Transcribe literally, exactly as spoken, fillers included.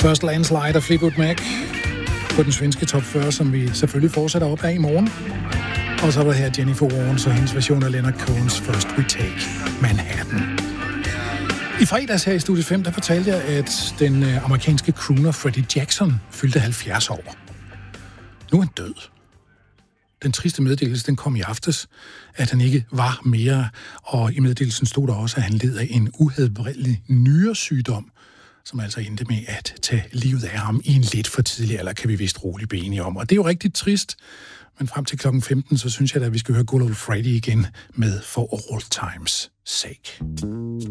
First Landslide og Fleetwood Mac på den svenske top fyrre, som vi selvfølgelig fortsætter op af i morgen. Og så var der her Jennifer Warnes og hendes version af Leonard Cohen's First We Take Manhattan. I fredags her i Studie fem, der fortalte jeg, at den amerikanske crooner Freddie Jackson fyldte halvfjerds år. Nu er han død. Den triste meddelelse, den kom i aftes, at han ikke var mere, og i meddelelsen stod der også, at han led af en uhelbredelig nyresygdom, som altså endte med at tage livet af ham i en lidt for tidlig alder, kan vi vist roligt blive enige om. Og det er jo rigtig trist, men frem til klokken femten, så synes jeg da, at vi skal høre Good Old Freddie igen med For All Times Sake.